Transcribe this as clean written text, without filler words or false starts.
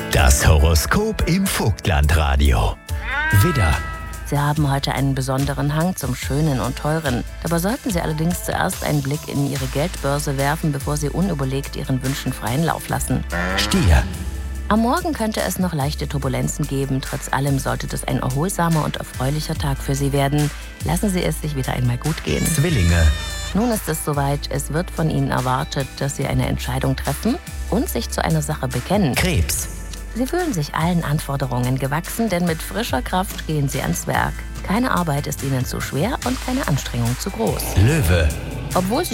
Das Horoskop im Vogtlandradio. Widder. Sie haben heute einen besonderen Hang zum Schönen und Teuren. Dabei sollten Sie allerdings zuerst einen Blick in Ihre Geldbörse werfen, bevor Sie unüberlegt Ihren Wünschen freien Lauf lassen. Stier. Am Morgen könnte es noch leichte Turbulenzen geben. Trotz allem sollte das ein erholsamer und erfreulicher Tag für Sie werden. Lassen Sie es sich wieder einmal gut gehen. Zwillinge. Nun ist es soweit. Es wird von Ihnen erwartet, dass Sie eine Entscheidung treffen und sich zu einer Sache bekennen. Krebs. Sie fühlen sich allen Anforderungen gewachsen, denn mit frischer Kraft gehen Sie ans Werk. Keine Arbeit ist Ihnen zu schwer und keine Anstrengung zu groß. Löwe. Obwohl Sie